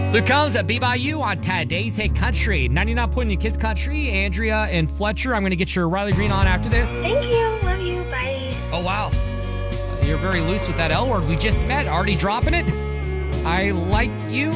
Luke Combs at Be By You on today's Hit Country. 99 point in Kids Country. Andrea and Fletcher, I'm going to get your Riley Green on after this. Thank you. Love you. Bye. Oh, wow. You're very loose with that L word. We just met. Already dropping it. I like you.